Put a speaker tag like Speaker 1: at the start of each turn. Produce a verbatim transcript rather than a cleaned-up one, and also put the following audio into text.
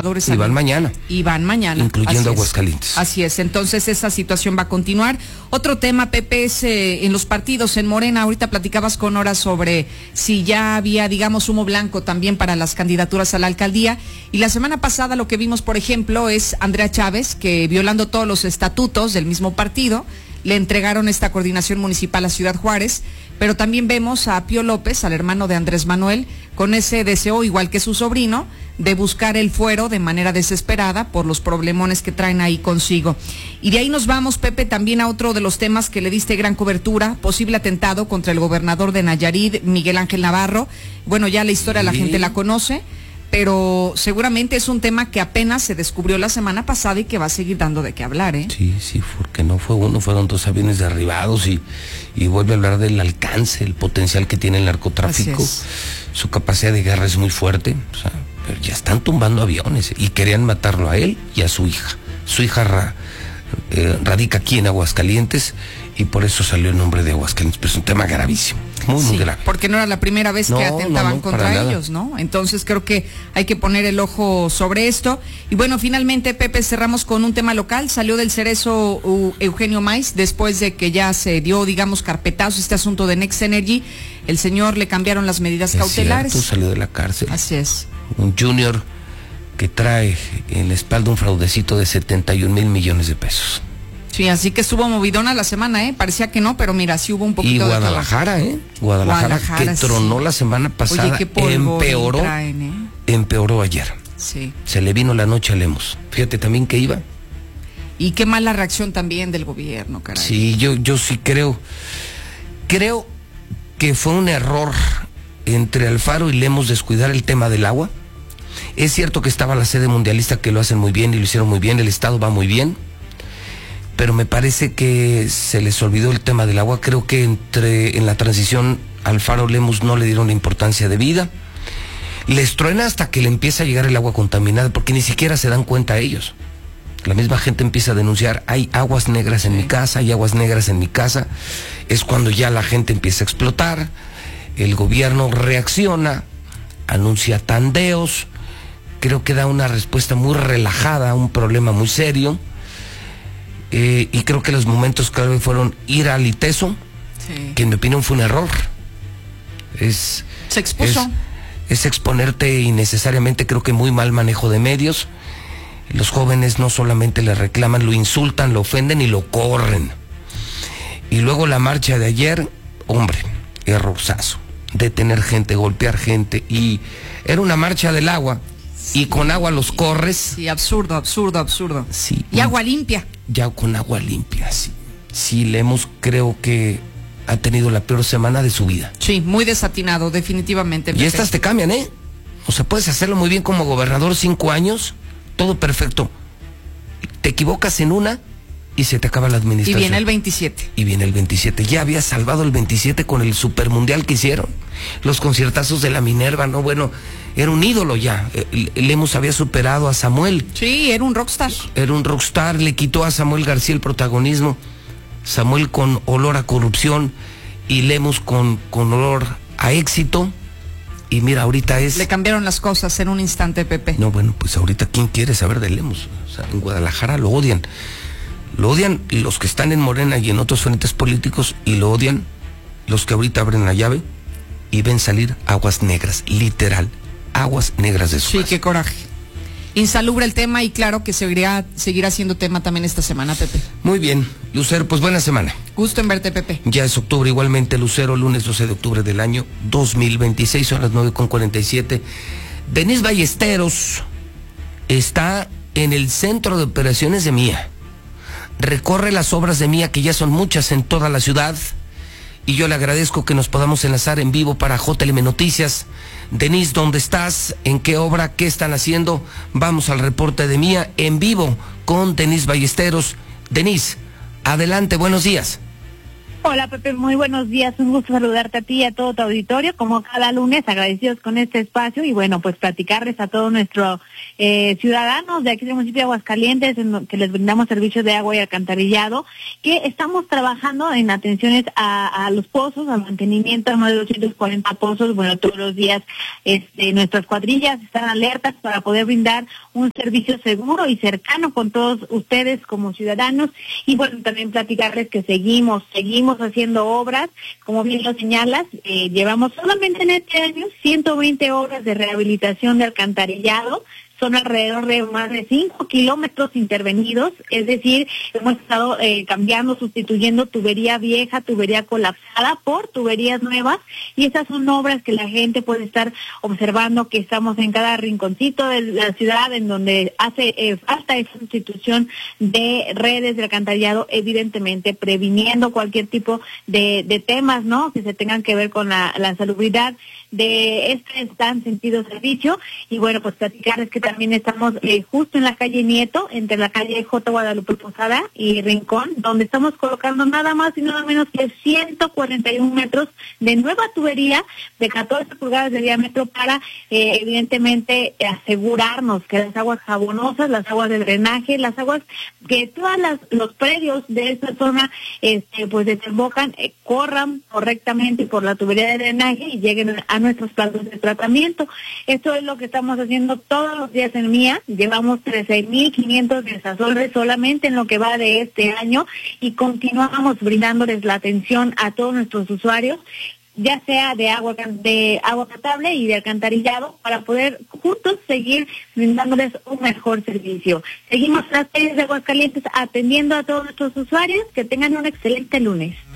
Speaker 1: trabajadores.
Speaker 2: Y van mañana.
Speaker 1: Y van mañana.
Speaker 2: Incluyendo Aguascalientes.
Speaker 1: Así es, entonces esa situación va a continuar. Otro tema, Pepe, es eh, en los partidos en Morena. Ahorita platicabas con Nora sobre si ya había, digamos, humo blanco también para las candidaturas a la alcaldía. Y la semana pasada lo que vimos, por ejemplo, es Andrea Chávez, que violando todos los estatutos del mismo partido, le entregaron esta coordinación municipal a Ciudad Juárez, pero también vemos a Pío López, al hermano de Andrés Manuel, con ese deseo, igual que su sobrino, de buscar el fuero de manera desesperada por los problemones que traen ahí consigo. Y de ahí nos vamos, Pepe, también a otro de los temas que le diste gran cobertura, posible atentado contra el gobernador de Nayarit, Miguel Ángel Navarro. Bueno, ya la historia sí. La gente la conoce, pero seguramente es un tema que apenas se descubrió la semana pasada y que va a seguir dando de qué hablar, ¿eh?
Speaker 2: Sí, sí, porque no fue uno, fueron dos aviones derribados y, y vuelve a hablar del alcance, el potencial que tiene el narcotráfico. Su capacidad de guerra es muy fuerte, o sea, pero ya están tumbando aviones y querían matarlo a él y a su hija. Su hija ra, eh, radica aquí en Aguascalientes y por eso salió el nombre de Aguascalientes, pero es un tema gravísimo. Muy, sí, muy grave.
Speaker 1: Porque no era la primera vez
Speaker 2: no,
Speaker 1: que atentaban
Speaker 2: no, no,
Speaker 1: contra ellos, ¿no? Entonces creo que hay que poner el ojo sobre esto. Y bueno, finalmente, Pepe, cerramos con un tema local. Salió del Cerezo uh, Eugenio Maiz, después de que ya se dio, digamos, carpetazo este asunto de Next Energy. El señor le cambiaron las medidas
Speaker 2: es
Speaker 1: cautelares.
Speaker 2: Cierto, salió de la cárcel.
Speaker 1: Así es.
Speaker 2: Un junior que trae en la espalda un fraudecito de setenta y un mil millones de pesos.
Speaker 1: Sí, así que estuvo movidona la semana, ¿eh? Parecía que no, pero mira, sí hubo un poquito
Speaker 2: de... Y Guadalajara, ¿eh? Guadalajara, Guadalajara que sí. Tronó la semana pasada.
Speaker 1: Oye, qué polvo
Speaker 2: empeoró,
Speaker 1: traen, ¿eh?
Speaker 2: empeoró ayer.
Speaker 1: Sí.
Speaker 2: Se le vino la noche a Lemos. Fíjate también que iba.
Speaker 1: Y qué mala reacción también del gobierno, caray.
Speaker 2: Sí, yo, yo sí creo, creo que fue un error entre Alfaro y Lemos descuidar el tema del agua. Es cierto que estaba la sede mundialista, que lo hacen muy bien y lo hicieron muy bien, el Estado va muy bien, pero me parece que se les olvidó el tema del agua. Creo que entre en la transición Alfaro Lemos no le dieron la importancia debida. Les truena hasta que le empieza a llegar el agua contaminada, porque ni siquiera se dan cuenta ellos. La misma gente empieza a denunciar, hay aguas negras en sí. mi casa, hay aguas negras en mi casa. Es cuando ya la gente empieza a explotar, el gobierno reacciona, anuncia tandeos, creo que da una respuesta muy relajada a un problema muy serio. Eh, y creo que los momentos clave fueron ir al ITESO, sí. que en mi opinión fue un error. Es,
Speaker 1: Se expuso.
Speaker 2: Es, es exponerte innecesariamente, creo que muy mal manejo de medios. Los jóvenes no solamente le reclaman, lo insultan, lo ofenden y lo corren. Y luego la marcha de ayer, hombre, errorzazo. Detener gente, golpear gente. Y era una marcha del agua. Sí. Y con agua los corres.
Speaker 1: Sí, absurdo, absurdo, absurdo.
Speaker 2: Sí.
Speaker 1: Y agua limpia.
Speaker 2: Ya con agua limpia, sí. Sí, Lemos creo que ha tenido la peor semana de su vida.
Speaker 1: Sí, muy desatinado, definitivamente.
Speaker 2: Y estas te cambian, ¿eh? O sea, puedes hacerlo muy bien como gobernador cinco años, todo perfecto. Te equivocas en una y se te acaba la administración.
Speaker 1: Y viene el veintisiete.
Speaker 2: Y viene el veintisiete. Ya había salvado el veintisiete con el supermundial que hicieron. Los conciertazos de la Minerva, no, bueno, era un ídolo ya. Lemos había superado a Samuel.
Speaker 1: Sí, era un rockstar.
Speaker 2: Era un rockstar, le quitó a Samuel García el protagonismo. Samuel con olor a corrupción y Lemos con, con olor a éxito. Y mira, ahorita es...
Speaker 1: Le cambiaron las cosas en un instante, Pepe.
Speaker 2: No, bueno, pues ahorita ¿quién quiere saber de Lemos? O sea, en Guadalajara lo odian. Lo odian los que están en Morena y en otros frentes políticos, y lo odian los que ahorita abren la llave y ven salir aguas negras, literal, aguas negras de su
Speaker 1: Sí,
Speaker 2: casa.
Speaker 1: qué coraje. Insalubre el tema y claro que seguirá, seguirá siendo tema también esta semana, Pepe.
Speaker 2: Muy bien, Lucero, pues buena semana.
Speaker 1: Gusto en verte, Pepe.
Speaker 2: Ya es octubre igualmente, Lucero, lunes doce de octubre del año dos mil veintiséis, son las nueve con cuarenta y siete. Denise Ballesteros está en el centro de operaciones de Mía. Recorre las obras de Mía, que ya son muchas en toda la ciudad, y yo le agradezco que nos podamos enlazar en vivo para J L M Noticias. Denise, ¿dónde estás? ¿En qué obra? ¿Qué están haciendo? Vamos al reporte de Mía en vivo con Denise Ballesteros. Denise, adelante, buenos días.
Speaker 3: Hola Pepe, muy buenos días, un gusto saludarte a ti y a todo tu auditorio, como cada lunes, agradecidos con este espacio y bueno, pues platicarles a todos nuestros eh, ciudadanos de aquí del municipio de Aguascalientes, en lo que les brindamos servicios de agua y alcantarillado, que estamos trabajando en atenciones a, a los pozos, al mantenimiento de más de doscientos cuarenta pozos. Bueno, todos los días este, nuestras cuadrillas están alertas para poder brindar un servicio seguro y cercano con todos ustedes como ciudadanos y bueno, también platicarles que seguimos, seguimos haciendo obras, como bien lo señalas, eh, llevamos solamente en este año ciento veinte obras de rehabilitación de alcantarillado. Son alrededor de más de cinco kilómetros intervenidos, es decir, hemos estado eh, cambiando, sustituyendo tubería vieja, tubería colapsada por tuberías nuevas, y esas son obras que la gente puede estar observando, que estamos en cada rinconcito de la ciudad en donde hace eh, falta esa sustitución de redes de alcantarillado, evidentemente previniendo cualquier tipo de, de temas, ¿no?, que se tengan que ver con la, la salubridad de este tan sentido servicio. Y bueno, pues platicarles que también estamos eh, justo en la calle Nieto, entre la calle J. Guadalupe Posada y Rincón, donde estamos colocando nada más y nada menos que ciento cuarenta y un metros de nueva tubería de catorce pulgadas de diámetro para eh, evidentemente asegurarnos que las aguas jabonosas, las aguas de drenaje, las aguas que todas las, los predios de esta zona este, pues desembocan, eh, corran correctamente por la tubería de drenaje y lleguen a nuestros platos de tratamiento. Esto es lo que estamos haciendo todos los días en Mía. Llevamos trece mil quinientos desasolves solamente en lo que va de este año y continuamos brindándoles la atención a todos nuestros usuarios, ya sea de agua de agua potable y de alcantarillado, para poder juntos seguir brindándoles un mejor servicio. Seguimos las calles de Aguascalientes atendiendo a todos nuestros usuarios. Que tengan un excelente lunes.